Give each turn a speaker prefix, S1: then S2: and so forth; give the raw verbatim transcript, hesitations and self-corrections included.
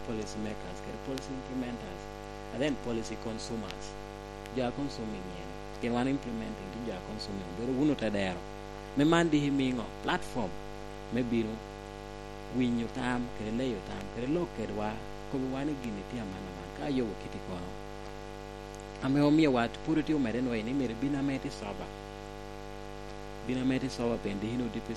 S1: policy makers kere policy implementers and then policy consumers ja consuming yen ken wan implementing ki ja consuming bero uno tadero me mandi himingo platform me biro winyo tam kere leyo tam kere lo kerwa ko wane gini tia mana man ka yo kiti kono ame omia wat puro ti umere no ni mere bina meti soba bina meti soba pende hino dipi